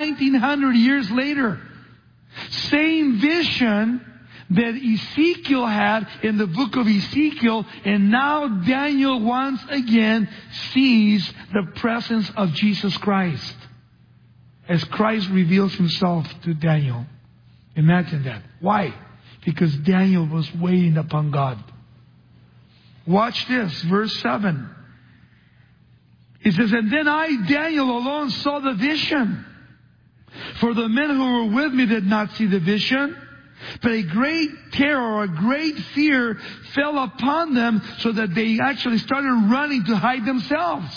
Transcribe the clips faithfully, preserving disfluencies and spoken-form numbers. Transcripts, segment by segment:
nineteen hundred years later. Same vision that Ezekiel had in the book of Ezekiel, and now Daniel once again sees the presence of Jesus Christ as Christ reveals himself to Daniel. Imagine that. Why? Because Daniel was waiting upon God. Watch this, verse seven. It says, and then I, Daniel, alone saw the vision. For the men who were with me did not see the vision. But a great terror or a great fear fell upon them so that they actually started running to hide themselves.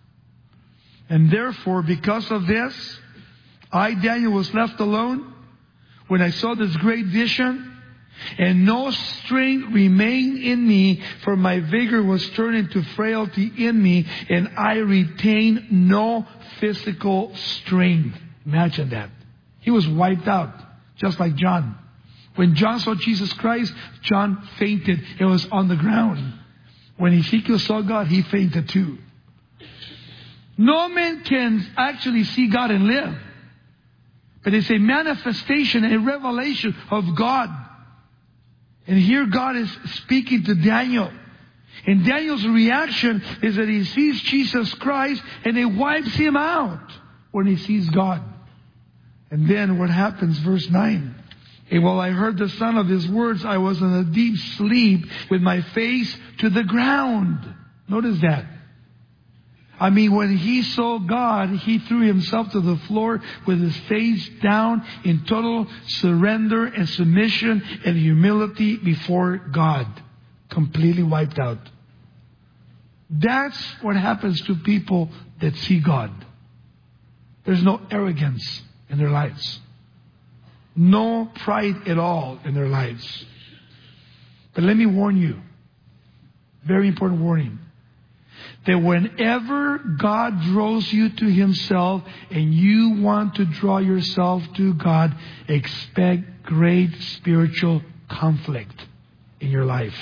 And therefore, because of this, I, Daniel, was left alone when I saw this great vision. And no strength remained in me, for my vigor was turned into frailty in me, and I retained no physical strength. Imagine that. He was wiped out, just like John. When John saw Jesus Christ, John fainted. It was on the ground. When Ezekiel saw God, he fainted too. No man can actually see God and live. But it's a manifestation, a revelation of God. And here God is speaking to Daniel. And Daniel's reaction is that he sees Jesus Christ and it wipes him out when he sees God. And then what happens? Verse nine. And while I heard the sound of his words, I was in a deep sleep with my face to the ground. Notice that. I mean, when he saw God, he threw himself to the floor with his face down in total surrender and submission and humility before God. Completely wiped out. That's what happens to people that see God. There's no arrogance in their lives. No pride at all in their lives. But let me warn you. Very important warning. That whenever God draws you to Himself and you want to draw yourself to God, expect great spiritual conflict in your life.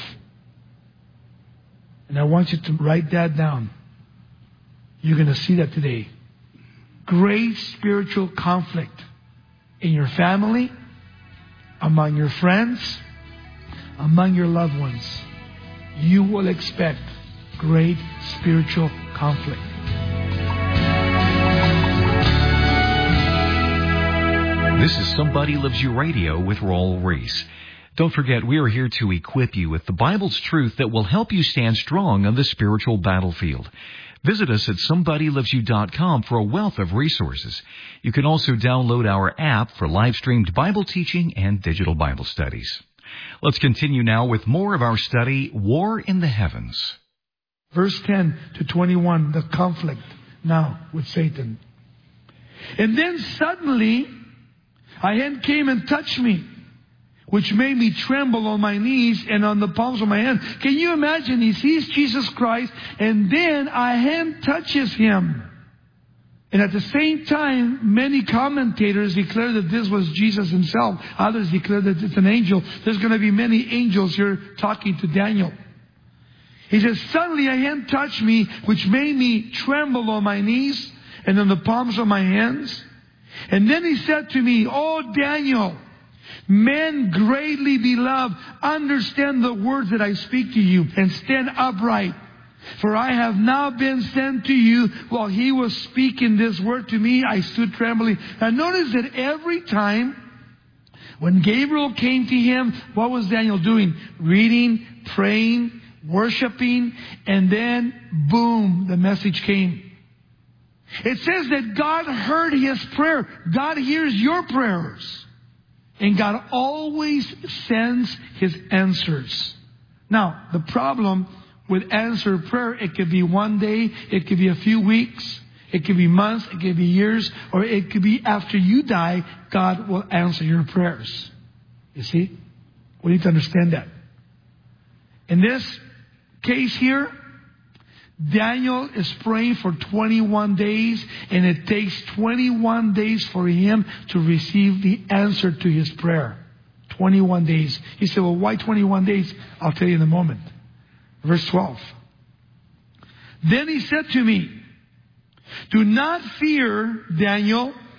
And I want you to write that down. You're going to see that today. Great spiritual conflict in your family, among your friends, among your loved ones. You will expect great spiritual conflict. This is Somebody Loves You Radio with Raul Reese. Don't forget, we are here to equip you with the Bible's truth that will help you stand strong on the spiritual battlefield. Visit us at somebody loves you dot com for a wealth of resources. You can also download our app for live-streamed Bible teaching and digital Bible studies. Let's continue now with more of our study, War in the Heavens. Verse ten to twenty-one, the conflict now with Satan. And then suddenly, a hand came and touched me, which made me tremble on my knees and on the palms of my hand. Can you imagine? He sees Jesus Christ, and then a hand touches him. And at the same time, many commentators declare that this was Jesus himself. Others declare that it's an angel. There's going to be many angels here talking to Daniel. He says, suddenly a hand touched me, which made me tremble on my knees and on the palms of my hands. And then he said to me, "Oh, Daniel, men greatly beloved, understand the words that I speak to you and stand upright. For I have now been sent to you." While he was speaking this word to me, I stood trembling. Now notice that every time when Gabriel came to him, what was Daniel doing? Reading, praying, worshiping, and then boom, the message came. It says that God heard his prayer. God hears your prayers. And God always sends His answers. Now, the problem with answered prayer, it could be one day, it could be a few weeks, it could be months, it could be years, or it could be after you die, God will answer your prayers. You see? We need to understand that. In this case here, Daniel is praying for twenty-one days, and it takes twenty-one days for him to receive the answer to his prayer. twenty-one days. He said, well, why twenty-one days? I'll tell you in a moment. Verse twelve. Then he said to me, "Do not fear, Daniel,